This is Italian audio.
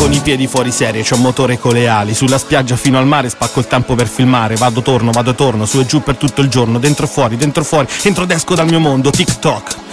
con i piedi fuori serie, c'ho un motore con le ali, sulla spiaggia fino al mare, spacco il tempo per filmare, vado torno, su e giù per tutto il giorno, dentro e fuori, entro ed esco dal mio mondo, TikTok.